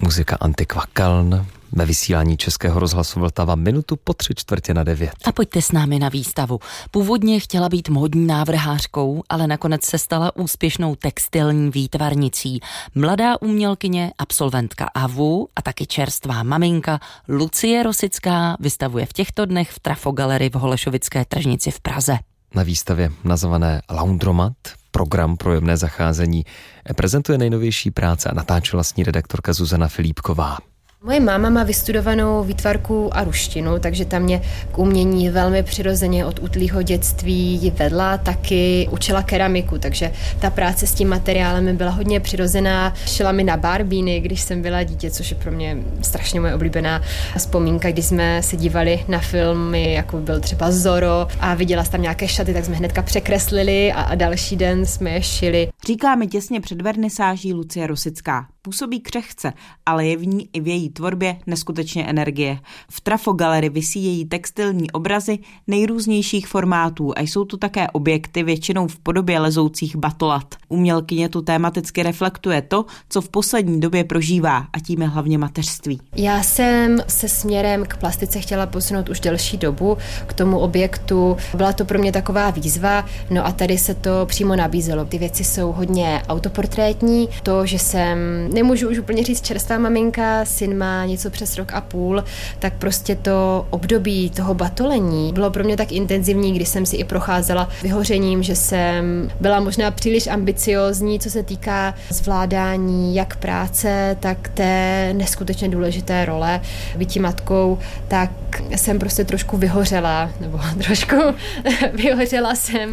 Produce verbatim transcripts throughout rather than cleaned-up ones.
Muzika Antikva Keln ve vysílání Českého rozhlasu Vltava minutu po tři čtvrtě na devět. A pojďte s námi na výstavu. Původně chtěla být módní návrhářkou, ale nakonec se stala úspěšnou textilní výtvarnicí. Mladá umělkyně, absolventka A V U a taky čerstvá maminka Lucie Rosická vystavuje v těchto dnech v Trafo Galerii v Holešovické tržnici v Praze. Na výstavě nazvané Laundromat, program pro jemné zacházení, prezentuje nejnovější práce a natáčela s ní redaktorka Zuzana Filipková. Moje máma má vystudovanou výtvarku a ruštinu, takže tam mě k umění velmi přirozeně od útlýho dětství vedla, taky učila keramiku, takže ta práce s tím materiálem mi byla hodně přirozená. Šila mi na barbíny, když jsem byla dítě, což je pro mě strašně moje oblíbená vzpomínka, když jsme se dívali na filmy, jako byl třeba Zorro a viděla jsem tam nějaké šaty, tak jsme hnedka překreslili a, a další den jsme je šili. Říká mi těsně před vernisáží Lucie Rosická. Působí křehce, ale je v ní i v její tvorbě neskutečně energie. V Trafo Galerii visí její textilní obrazy nejrůznějších formátů a jsou tu také objekty většinou v podobě lezoucích batolat. Umělkyně tu tematicky reflektuje to, co v poslední době prožívá, a tím je hlavně mateřství. Já jsem se směrem k plastice chtěla posunout už delší dobu k tomu objektu. Byla to pro mě taková výzva, no a tady se to přímo nabízelo. Ty věci jsou hodně autoportrétní. To, že jsem nemůžu už úplně říct čerstvá maminka, syn má něco přes rok a půl, tak prostě to období toho batolení bylo pro mě tak intenzivní, když jsem si i procházela vyhořením, že jsem byla možná příliš ambiciózní, co se týká zvládání jak práce, tak té neskutečně důležité role býti matkou, tak jsem prostě trošku vyhořela, nebo trošku vyhořela jsem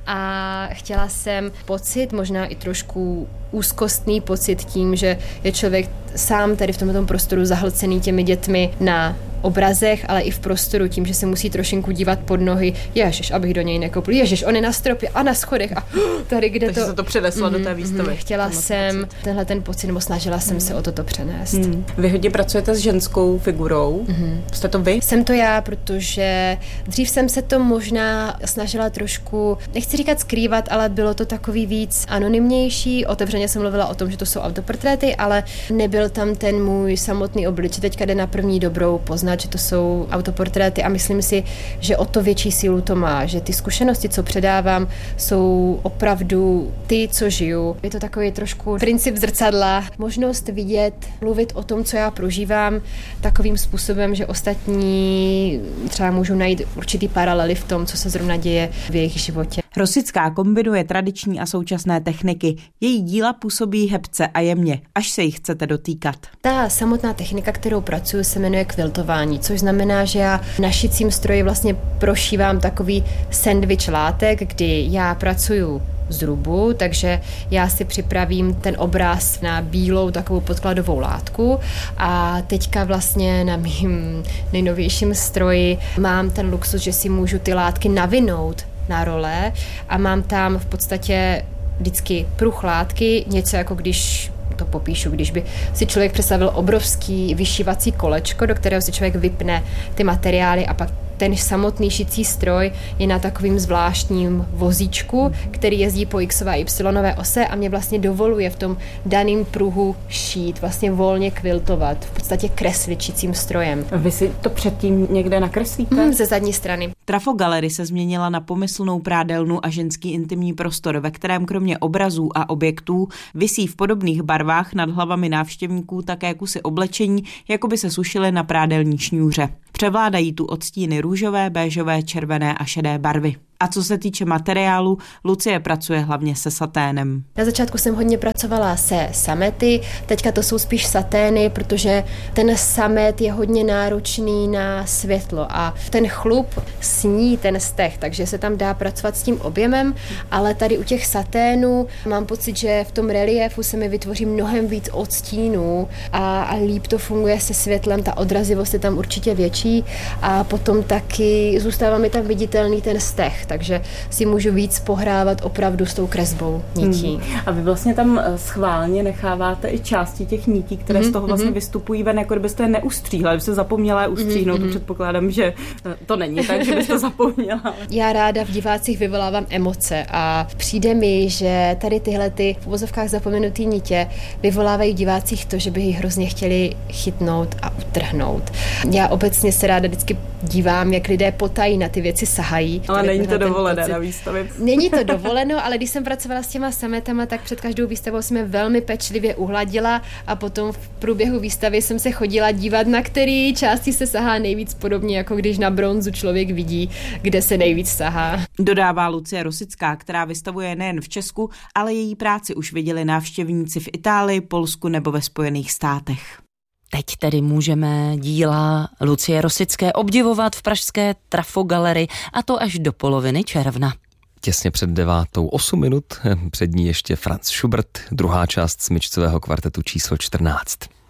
a chtěla jsem pocit, možná i trošku úzkostný pocit tím, že je člověk sám tady v tomto prostoru zahlcený těmi dětmi na obrazech, ale i v prostoru tím, že se musí trošinku dívat pod nohy. Ježiš, abych do něj nekopl. Ježiš, on je na stropě a na schodech a tady, kde Takže to... se to přeneslo mm, do té výstavy. Mm, chtěla jsem pocit. tenhle ten pocit, nebo snažila jsem mm. se o toto přenést. Mm. Vy hodně pracujete s ženskou figurou. Mm. Jste to vy? Jsem to já, protože dřív jsem se to možná snažila trošku, nechci říkat skrývat, ale bylo to takový víc anonymnější. Otevřeně jsem mluvila o tom, že to jsou autoportréty, ale nebyl tam ten můj samotný obličej. Teďka jde na první dobrou poznat, že to jsou autoportréty a myslím si, že o to větší sílu to má, že ty zkušenosti, co předávám, jsou opravdu ty, co žiju. Je to takový trošku princip zrcadla, možnost vidět, mluvit o tom, co já prožívám takovým způsobem, že ostatní třeba můžou najít určitý paralely v tom, co se zrovna děje v jejich životě. Rosická kombinuje tradiční a současné techniky. Její díla působí hebce a jemně, až se jich chcete dotýkat. Ta samotná technika, kterou pracuji, se jmenuje kviltování, což znamená, že já na šicím stroji vlastně prošívám takový sendvič látek, kdy já pracuju z rubu, takže já si připravím ten obraz na bílou takovou podkladovou látku a teďka vlastně na mým nejnovějším stroji mám ten luxus, že si můžu ty látky navinout na role a mám tam v podstatě vždycky pruh látky, něco jako když to popíšu, když by si člověk představil obrovský vyšívací kolečko, do kterého si člověk vypne ty materiály a pak ten samotný šicí stroj je na takovým zvláštním vozíčku, který jezdí po X a Y ose a mě vlastně dovoluje v tom daném pruhu šít, vlastně volně kviltovat, v podstatě kreslit šicím strojem. Vy si to předtím někde nakreslíte? Hmm, ze zadní strany. Trafo Galerii se změnila na pomyslnou prádelnu a ženský intimní prostor, ve kterém kromě obrazů a objektů visí v podobných barvách nad hlavami návštěvníků také kusy oblečení, jako by se sušily na prádelní šňůře. Převládají tu odstíny růžové, béžové, červené a šedé barvy. A co se týče materiálu, Lucie pracuje hlavně se saténem. Na začátku jsem hodně pracovala se samety, teďka to jsou spíš satény, protože ten samet je hodně náročný na světlo a ten chlup sní ten steh, takže se tam dá pracovat s tím objemem, ale tady u těch saténů mám pocit, že v tom reliefu se mi vytvoří mnohem víc odstínů a, a líp to funguje se světlem, ta odrazivost je tam určitě větší a potom taky zůstává mi tam viditelný ten steh. takže si můžu víc pohrávat opravdu s tou kresbou nití. Hmm. A vy vlastně tam schválně necháváte i části těch nití, které mm-hmm. z toho vlastně vystupují ven, jako kdybyste je neustříhla, kdybyste zapomněla je ustříhnout, mm-hmm. to předpokládám, že to není tak, že byste zapomněla. Já ráda v divácích vyvolávám emoce a přijde mi, že tady tyhle ty v uvozovkách zapomenutý nitě vyvolávají v divácích to, že by ji hrozně chtěli chytnout a utrhnout. Já obecně se ráda vždycky dívám, jak lidé potají na ty věci sahají. Ale není to dovolené na výstavě. Není to dovoleno, ale když jsem pracovala s těma sametama, tak před každou výstavou jsme velmi pečlivě uhladila a potom v průběhu výstavy jsem se chodila dívat, na který části se sahá nejvíc, podobně jako když na bronzu člověk vidí, kde se nejvíc sahá. Dodává Lucie Rosická, která vystavuje nejen v Česku, ale její práci už viděli návštěvníci v Itálii, Polsku nebo ve Spojených státech. Teď tedy můžeme díla Lucie Rosické obdivovat v pražské Trafogalerii, a to až do poloviny června. Těsně před devátou osm minut, před ní ještě Franz Schubert, druhá část smyčcového kvartetu číslo čtrnáct.